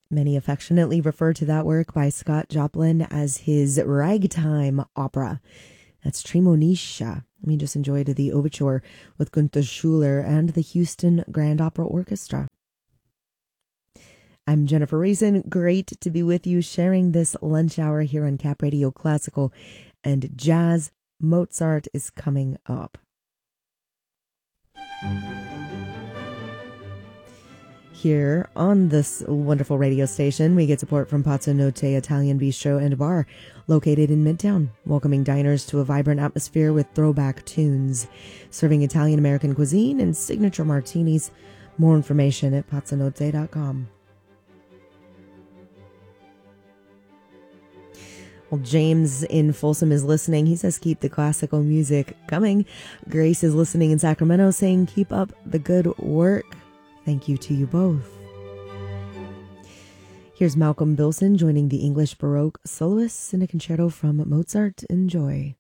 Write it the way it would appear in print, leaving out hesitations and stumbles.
Many affectionately refer to that work by Scott Joplin as his ragtime opera. That's Tremonisha. We just enjoyed the overture with Gunther Schuller and the Houston Grand Opera Orchestra. I'm Jennifer Reason. Great to be with you sharing this lunch hour here on Cap Radio Classical and Jazz. Mozart is coming up. Here on this wonderful radio station, we get support from Pazzo Notte Italian Bistro and Bar, located in Midtown, welcoming diners to a vibrant atmosphere with throwback tunes, serving Italian-American cuisine and signature martinis. More information at pazzonotte.com. Well, James in Folsom is listening. He says, keep the classical music coming. Grace is listening in Sacramento saying, keep up the good work. Thank you to you both. Here's Malcolm Bilson joining the English Baroque soloists in a concerto from Mozart. Enjoy.